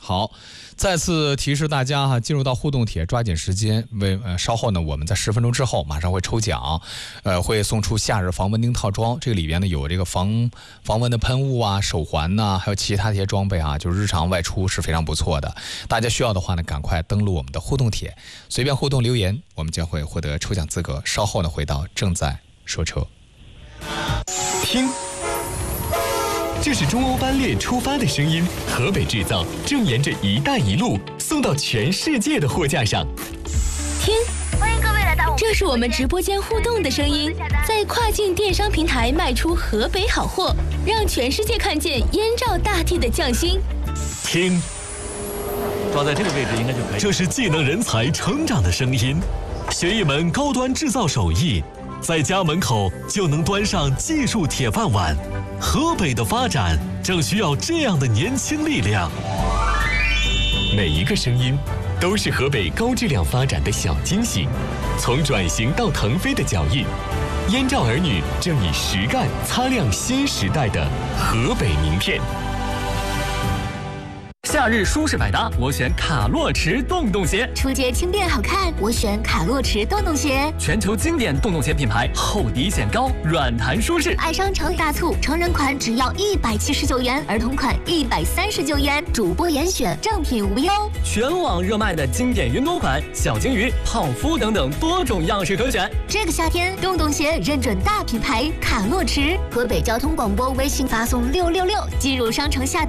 好，再次提示大家哈，进入到互动帖，抓紧时间。稍后呢，我们在10分钟之后马上会抽奖，会送出夏日防蚊叮套装。这个里边呢有这个防蚊的喷雾啊、手环呐、还有其他这些装备啊，就是日常外出是非常不错的。大家需要的话呢，赶快登录我们的互动帖，随便互动留言，我们将会获得抽奖资格。稍后呢，回到正在说车。 听。这是中欧班列出发的声音，河北制造正沿着“一带一路”送到全世界的货架上。 听，欢迎各位来到这是我们直播间互动的声音，在跨境电商平台卖出河北好货，让全世界看见燕赵大地的匠心。 听， 抓在这个位置应该就可以。 这是技能人才成长的声音，学一门高端制造手艺，在家门口就能端上技术铁饭碗。河北的发展正需要这样的年轻力量。每一个声音都是河北高质量发展的小惊喜，从转型到腾飞的脚印，燕赵儿女正以实干擦亮新时代的河北名片。 夏日舒适百搭，我选卡洛驰洞洞鞋。 出街轻便好看，我选卡洛驰洞洞鞋。 全球经典洞洞鞋品牌，厚底显高，软弹舒适。 爱商城大促，成人款只要179元，儿童款139元，主播严选，正品无忧。 全网热卖的经典云朵款，小金鱼、泡芙等等多种样式可选。 这个夏天，洞洞鞋认准大品牌卡洛驰。河北交通广播微信发送666，进入商城下。